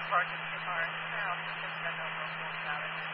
parking car south, just got no local about it.